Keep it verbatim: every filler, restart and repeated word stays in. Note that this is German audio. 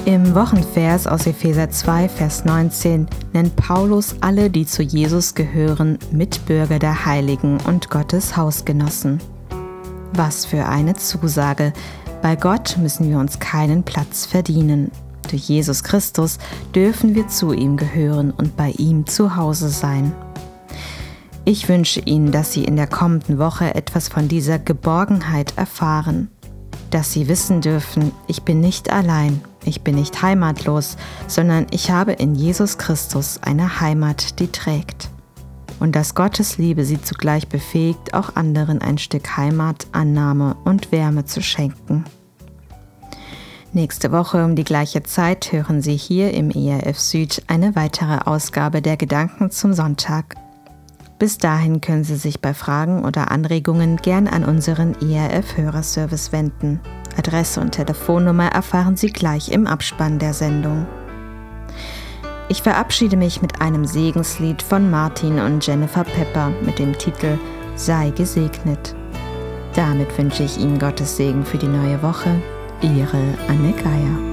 Im Wochenvers aus Epheser zwei, Vers neunzehn nennt Paulus alle, die zu Jesus gehören, Mitbürger der Heiligen und Gottes Hausgenossen. Was für eine Zusage! Bei Gott müssen wir uns keinen Platz verdienen. Durch Jesus Christus dürfen wir zu ihm gehören und bei ihm zu Hause sein. Ich wünsche Ihnen, dass Sie in der kommenden Woche etwas von dieser Geborgenheit erfahren. Dass Sie wissen dürfen, ich bin nicht allein, ich bin nicht heimatlos, sondern ich habe in Jesus Christus eine Heimat, die trägt. Und dass Gottes Liebe Sie zugleich befähigt, auch anderen ein Stück Heimat, Annahme und Wärme zu schenken. Nächste Woche um die gleiche Zeit hören Sie hier im E R F Süd eine weitere Ausgabe der Gedanken zum Sonntag. Bis dahin können Sie sich bei Fragen oder Anregungen gern an unseren E R F-Hörerservice wenden. Adresse und Telefonnummer erfahren Sie gleich im Abspann der Sendung. Ich verabschiede mich mit einem Segenslied von Martin und Jennifer Pepper mit dem Titel Sei gesegnet. Damit wünsche ich Ihnen Gottes Segen für die neue Woche. Ihre Anne Geier.